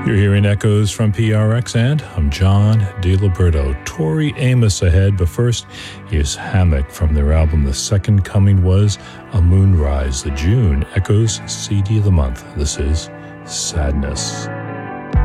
You're hearing echoes from PRX, and I'm John DeLiberto. Tori Amos ahead, but first, here's Hammock from their album The Second Coming Was a Moonrise, the June Echoes CD of the month. This is Sadness.